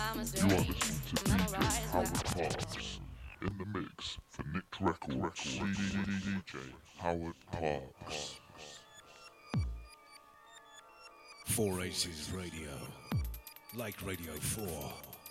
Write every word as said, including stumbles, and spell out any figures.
You are listening to D J Howard Parks in the mix for Nick Records. D J Howard Parks. Four Aces Radio, like Radio four.